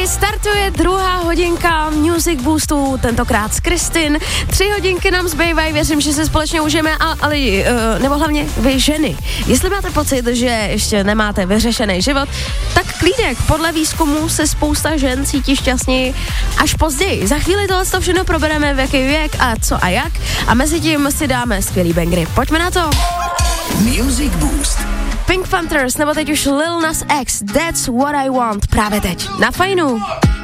Bangry, startuje druhá hodinka Music Boostu, tentokrát s Kristin. 3 hodinky nám zbývají, věřím, že se společně užijeme, ale nebo hlavně vy ženy. Jestli máte pocit, že ještě nemáte vyřešený život, tak klídek, podle výzkumu se spousta žen cítí šťastněji až později. Za chvíli tohle všechno probereme, v jaký věk a co a jak, a mezi tím si dáme skvělý bangry. Pojďme na to. Music Boost. Pink Panthers, nebo teď už Lil Nas X, That's What I Want, právě teď, na Fajnu.